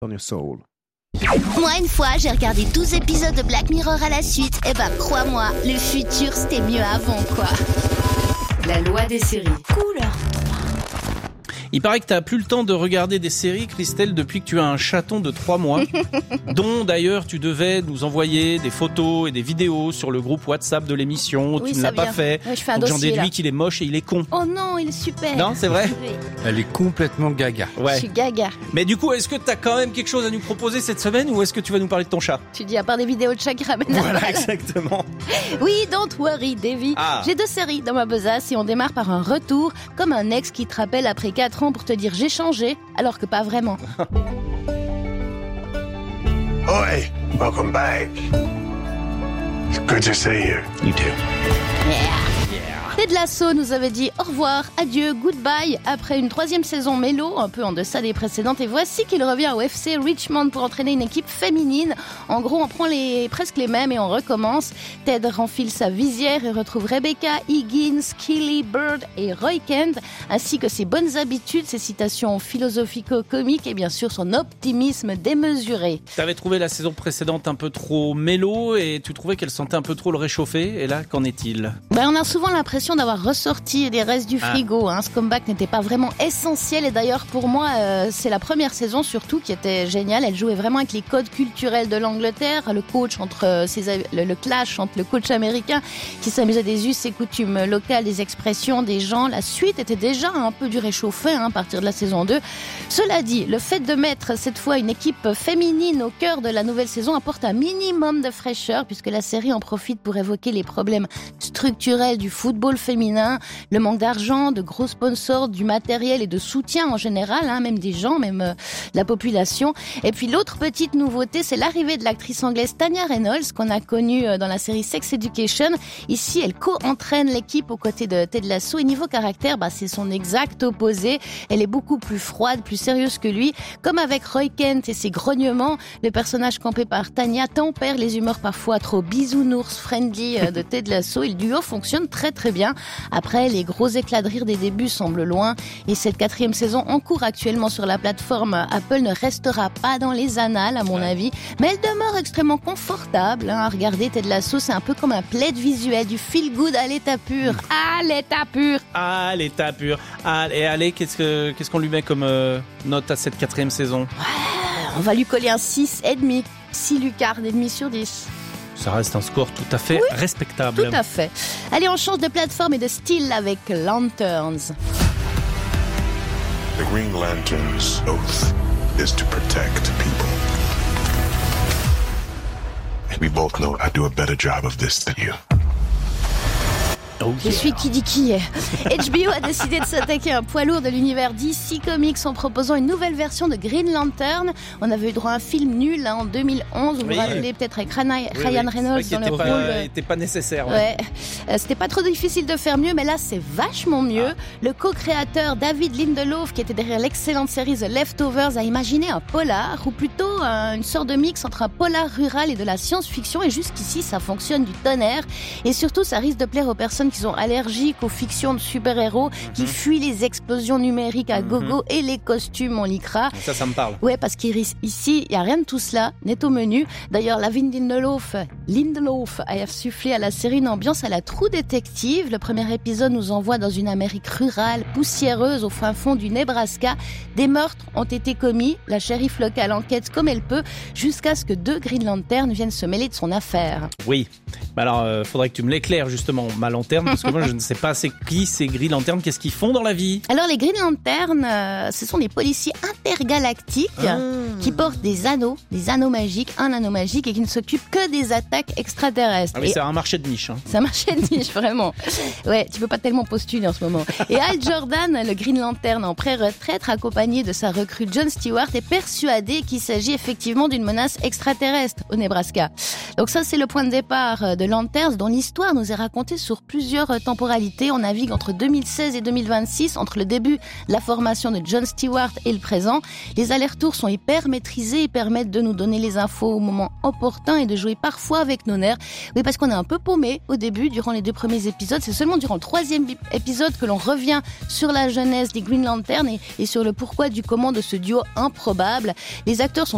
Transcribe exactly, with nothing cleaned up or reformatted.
on your soul. Moi, une fois, j'ai regardé douze épisodes de Black Mirror à la suite. Et bah, crois-moi, le futur, c'était mieux avant, quoi. La loi des séries. Cool. Il paraît que t'as plus le temps de regarder des séries, Christelle, depuis que tu as un chaton de trois mois, dont d'ailleurs tu devais nous envoyer des photos et des vidéos sur le groupe WhatsApp de l'émission. Oui, tu ne l'as vient. pas fait. Ouais, je fais un Donc dossier, j'en déduis là. qu'il est moche et il est con. Oh non, il est super. Non, c'est vrai ? Oui, Elle est complètement gaga. Ouais. je suis gaga. Mais du coup, est-ce que t'as quand même quelque chose à nous proposer cette semaine ou est-ce que tu vas nous parler de ton chat ? Tu dis, à part des vidéos de chat qui ramènent la Voilà, balle. exactement. Oui, don't worry, Davy. Ah. J'ai deux séries dans ma besace et on démarre par un retour, comme un ex qui te rappelle après quatre ans pour te dire j'ai changé, alors que pas vraiment. Oi, welcome back. It's good to see you. You do. Ted Lasso nous avait dit au revoir, adieu, goodbye, après une troisième saison mélo, un peu en deçà des précédentes, et voici qu'il revient au F C Richmond pour entraîner une équipe féminine. En gros, on prend les, presque les mêmes et on recommence. Ted renfile sa visière et retrouve Rebecca, Higgins, Kelly, Bird et Roy Kent, ainsi que ses bonnes habitudes, ses citations philosophico-comiques et bien sûr son optimisme démesuré. T'avais trouvé la saison précédente un peu trop mélo et tu trouvais qu'elle sentait un peu trop le réchauffer. Et là, qu'en est-il ? Ben, on a souvent l'impression d'avoir ressorti des restes du Ah. frigo. Hein. Ce comeback n'était pas vraiment essentiel et d'ailleurs pour moi euh, c'est la première saison surtout qui était géniale. Elle jouait vraiment avec les codes culturels de l'Angleterre, le coach entre euh, ses, le, le clash entre le coach américain qui s'amusait des us et coutumes locales, des expressions des gens. La suite était déjà un peu du réchauffé hein, à partir de la saison deux. Cela dit, le fait de mettre cette fois une équipe féminine au cœur de la nouvelle saison apporte un minimum de fraîcheur puisque la série en profite pour évoquer les problèmes structurels du football féminin, le manque d'argent, de gros sponsors, du matériel et de soutien en général, hein, même des gens, même euh, la population. Et puis l'autre petite nouveauté, c'est l'arrivée de l'actrice anglaise Tanya Reynolds qu'on a connue euh, dans la série Sex Education. Ici, elle co-entraîne l'équipe aux côtés de Ted Lasso et niveau caractère, bah, c'est son exact opposé. Elle est beaucoup plus froide, plus sérieuse que lui. Comme avec Roy Kent et ses grognements, le personnage campé par Tanya tempère les humeurs parfois trop bisounours friendly euh, de Ted Lasso et le duo fonctionne très très bien. Après, les gros éclats de rire des débuts semblent loin et cette quatrième saison en cours actuellement sur la plateforme Apple ne restera pas dans les annales à mon Ouais. avis, mais elle demeure extrêmement confortable hein, à regarder. Ted Lasso, c'est un peu comme un plaid visuel, du feel good à l'état pur. À l'état pur. Ah, l'état pur. Ah, et allez, qu'est-ce, que, qu'est-ce qu'on lui met comme euh, note à cette quatrième saison ? On va lui coller un six virgule cinq, six lucarnes et demi sur dix. Ça reste un score tout à fait respectable. Tout à fait. Allez, on change de plateforme et de style avec Lanterns. The Green Lantern's oath is to protect people. And we both know I do a better job of this than you. Oh, Je yeah. suis qui dit qui est. H B O a décidé de s'attaquer à un poids lourd de l'univers D C Comics en proposant une nouvelle version de Green Lantern. On avait eu droit à un film nul hein, en deux mille onze, vous Oui. vous rappelez peut-être avec Ryan, Oui, oui. Ryan C'est Reynolds vrai qu'il dans le était rôle. pas, euh, était pas nécessaire. Ouais. Ouais, Euh, c'était pas trop difficile de faire mieux, mais là c'est vachement mieux. Ah. Le co-créateur David Lindelof, qui était derrière l'excellente série The Leftovers, a imaginé un polar, ou plutôt euh, une sorte de mix entre un polar rural et de la science-fiction. Et jusqu'ici, ça fonctionne du tonnerre. Et surtout, ça risque de plaire aux personnes qui sont allergiques aux fictions de super-héros, qui fuient les explosions numériques à gogo et les costumes en lycra. Ça, ça me parle. Ouais, parce qu'ici, il n'y a rien de tout cela, n'est au menu. D'ailleurs, David Lindelof, Lindelof a sufflé à la série une ambiance à la True Detective. Le premier épisode nous envoie dans une Amérique rurale, poussiéreuse, au fin fond du Nebraska. Des meurtres ont été commis. La shérif locale enquête comme elle peut, jusqu'à ce que deux Green Lantern viennent se mêler de son affaire. Oui. Bah alors, euh, faudrait que tu me l'éclaires justement, ma lanterne, parce que moi, je ne sais pas c'est qui ces Green Lantern, qu'est-ce qu'ils font dans la vie ? Alors, les Green Lantern, euh, ce sont des policiers intergalactiques Ah. qui portent des anneaux, des anneaux magiques, un anneau magique, et qui ne s'occupent que des attaques extraterrestres. Ah mais Et c'est un marché de niche. Hein. ça marchait de niche, vraiment. Ouais, tu peux pas tellement postuler en ce moment. Et Hal Jordan, le Green Lantern en pré-retraite, accompagné de sa recrue John Stewart, est persuadé qu'il s'agit effectivement d'une menace extraterrestre au Nebraska. Donc ça, c'est le point de départ de Lanterns, dont l'histoire nous est racontée sur plusieurs temporalités. On navigue entre deux mille seize et deux mille vingt-six, entre le début de la formation de John Stewart et le présent. Les allers-retours sont hyper maîtrisés et permettent de nous donner les infos au moment opportun et de jouer parfois avec nos nerfs. Oui, parce qu'on est un peu paumé au début, durant les deux premiers épisodes. C'est seulement durant le troisième épisode que l'on revient sur la genèse des Green Lantern et, et sur le pourquoi du comment de ce duo improbable. Les acteurs sont